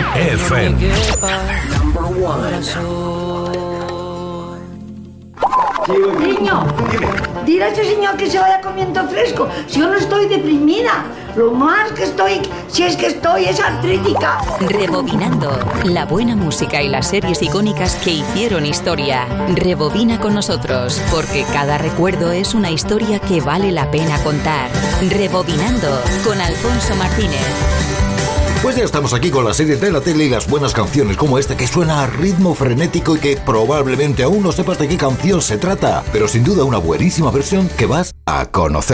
FM. Niño, dile a ese señor que se vaya comiendo fresco. Si yo no estoy deprimida, lo más que estoy, si es que estoy, es artrítica. Rebobinando, la buena música y las series icónicas que hicieron historia. Rebobina con nosotros, porque cada recuerdo es una historia que vale la pena contar. Rebobinando, con Alfonso Martínez. Pues ya estamos aquí con las series de la tele y las buenas canciones como esta que suena a ritmo frenético y que probablemente aún no sepas de qué canción se trata, pero sin duda una buenísima versión que vas a conocer.